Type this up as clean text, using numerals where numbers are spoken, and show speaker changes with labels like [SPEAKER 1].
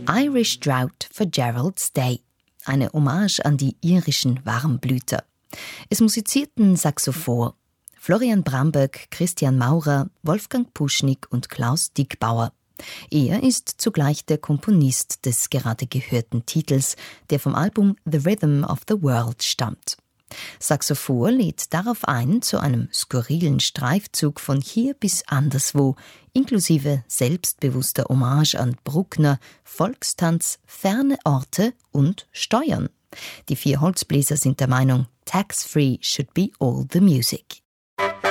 [SPEAKER 1] Irish Drought for Gerald's Day, eine Hommage an die irischen Warmblüter. Es musizierten Saxophon Florian Bramberg, Christian Maurer, Wolfgang Puschnig und Klaus Dickbauer. Er ist zugleich der Komponist des gerade gehörten Titels, der vom Album The Rhythm of the World stammt. Saxophon lädt darauf ein zu einem skurrilen Streifzug von hier bis anderswo, inklusive selbstbewusster Hommage an Bruckner, Volkstanz, ferne Orte und Steuern. Die 4 Holzbläser sind der Meinung, tax-free should be all the music.